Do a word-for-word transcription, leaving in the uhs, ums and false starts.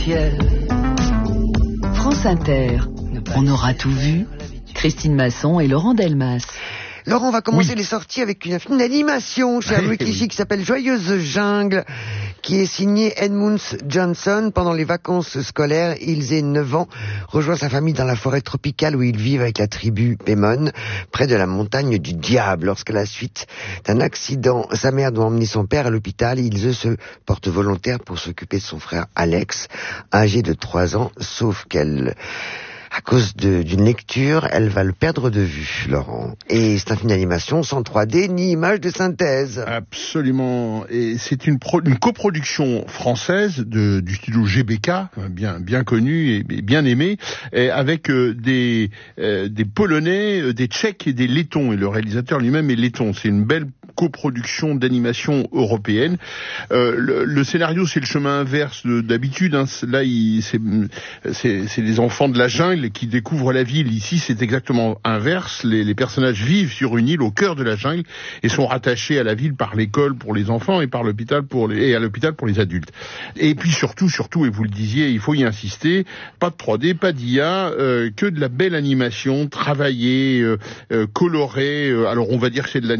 France Inter, on aura tout vu. Christine Masson et Laurent Delmas. Laurent, on va commencer oui. les sorties avec une, une animation chez Louis Clichy qui s'appelle Joyeuse Jungle, qui est signée Edmunds Johnson. Pendant les vacances scolaires, Ilse, neuf ans, rejoint sa famille dans la forêt tropicale où ils vivent avec la tribu Pémon, près de la montagne du Diable. Lorsqu'à la suite d'un accident, sa mère doit emmener son père à l'hôpital, Ilse se porte volontaire pour s'occuper de son frère Alex, âgé de trois ans, sauf qu'elle... À cause de, d'une lecture, elle va le perdre de vue, Laurent. Et c'est un film d'animation sans trois D ni image de synthèse. Absolument. Et c'est une, pro, une coproduction française de, du studio G B K, bien, bien connu et bien aimé, et avec euh, des, euh, des Polonais, euh, des Tchèques et des Lettons. Et le réalisateur lui-même est letton. C'est une belle coproduction d'animation européenne. Euh, le, le scénario, c'est le chemin inverse de, d'habitude. Hein. Là, il, c'est, c'est, c'est les enfants de la jungle qui découvrent la ville. Ici, c'est exactement inverse. Les, les personnages vivent sur une île au cœur de la jungle et sont rattachés à la ville par l'école pour les enfants et par l'hôpital pour les, et à l'hôpital pour les adultes. Et puis surtout, surtout, et vous le disiez, il faut y insister, pas de trois D, pas d'I A, euh, que de la belle animation, travaillée, euh, euh, colorée. Euh, alors, on va dire que c'est de l'animation